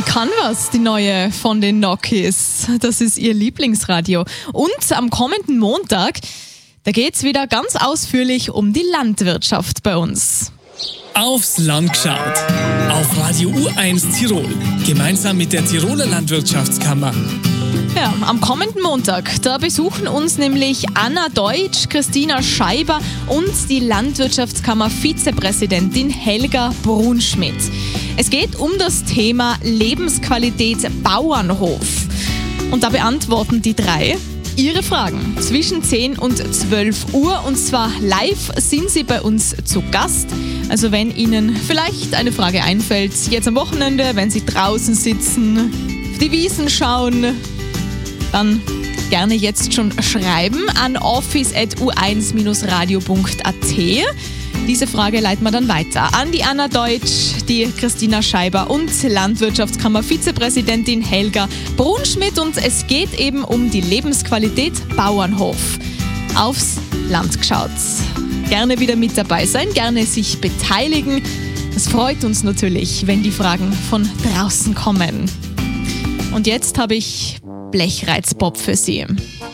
Kann was, die neue von den Nokis. Das ist ihr Lieblingsradio. Und am kommenden Montag, da geht's wieder ganz ausführlich um die Landwirtschaft bei uns. Aufs Land geschaut. Auf Radio U1 Tirol. Gemeinsam mit der Tiroler Landwirtschaftskammer. Ja, am kommenden Montag, da besuchen uns nämlich Anna Deutsch, Christina Scheiber und die Landwirtschaftskammer-Vizepräsidentin Helga Brunschmidt. Es geht um das Thema Lebensqualität Bauernhof. Und da beantworten die drei ihre Fragen zwischen 10 und 12 Uhr. Und zwar live sind sie bei uns zu Gast. Also wenn Ihnen vielleicht eine Frage einfällt, jetzt am Wochenende, wenn Sie draußen sitzen, auf die Wiesen schauen, dann gerne jetzt schon schreiben an office@u1-radio.at. Diese Frage leiten wir dann weiter an die Anna Deutsch, die Christina Scheiber und Landwirtschaftskammer-Vizepräsidentin Helga Brunschmidt. Und es geht eben um die Lebensqualität Bauernhof. Aufs Land geschaut. Gerne wieder mit dabei sein, gerne sich beteiligen. Es freut uns natürlich, wenn die Fragen von draußen kommen. Und jetzt habe ich Blechreizpop für Sie.